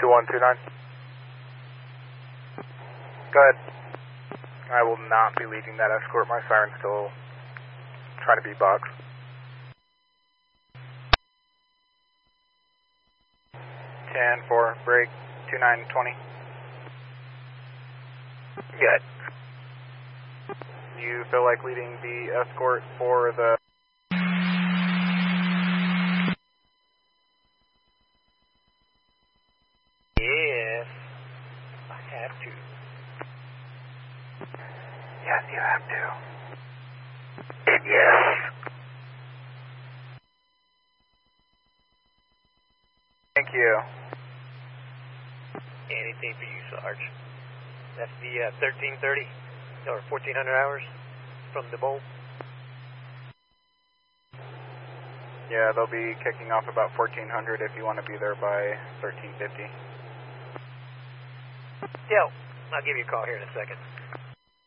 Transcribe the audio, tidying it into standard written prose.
2129. Go ahead. I will not be leading that escort. My siren's still trying to be box. 10-4, break, 2920. Good. Do you feel like leading the escort for the... Yes, I have to. Yes, you have to. And yes. Thank you. Anything for you, Sarge. That's the 1330 or 1400 hours from the bowl. Yeah, they'll be kicking off about 1400 if you want to be there by 1350. Yeah, I'll give you a call here in a second.